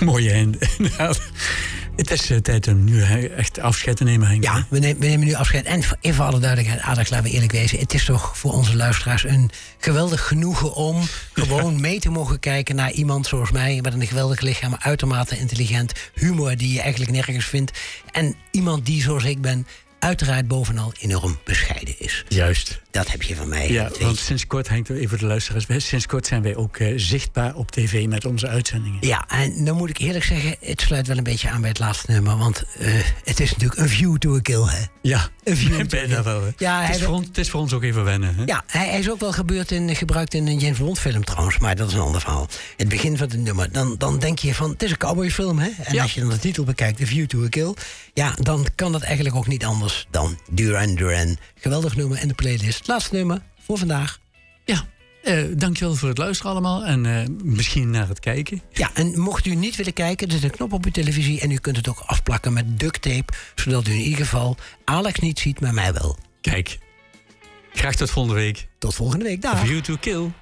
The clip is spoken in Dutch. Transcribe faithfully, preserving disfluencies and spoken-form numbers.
Mooi einde. Het is uh, tijd om nu uh, echt afscheid te nemen, Henk. Ja, we nemen, we nemen nu afscheid. En voor, even voor alle duidelijkheid, Alex, laten we eerlijk wezen. Het is toch voor onze luisteraars een geweldig genoegen om gewoon ja. mee te mogen kijken naar iemand zoals mij, met een geweldig lichaam, uitermate intelligent, humor die je eigenlijk nergens vindt. En iemand die, zoals ik ben, uiteraard bovenal enorm bescheiden is. Juist. Dat heb je van mij. Ja, want sinds kort, Henk, even de luisteraars, sinds kort zijn wij ook uh, zichtbaar op tv met onze uitzendingen. Ja, en dan moet ik eerlijk zeggen, het sluit wel een beetje aan bij het laatste nummer, want uh, het is natuurlijk een view to a kill, hè? Ja, een view bijna wel. Hè? Ja, het, is voor ons, het is voor ons ook even wennen. Hè? Ja, hij, hij is ook wel gebeurd in, gebruikt in een James Bond film trouwens, maar dat is een ander verhaal. Het begin van het nummer, dan, dan denk je van, het is een cowboyfilm, hè? En ja. als je dan de titel bekijkt, A View to a Kill, ja, dan kan dat eigenlijk ook niet anders dan Duran Duran. Geweldig nummer in de playlist. Laatste nummer voor vandaag. Ja, uh, dankjewel voor het luisteren allemaal. En uh, misschien naar het kijken. Ja, en mocht u niet willen kijken, er is een knop op uw televisie en u kunt het ook afplakken met duct tape, zodat u in ieder geval Alex niet ziet, maar mij wel. Kijk, graag tot volgende week. Tot volgende week, dag. A View to Kill.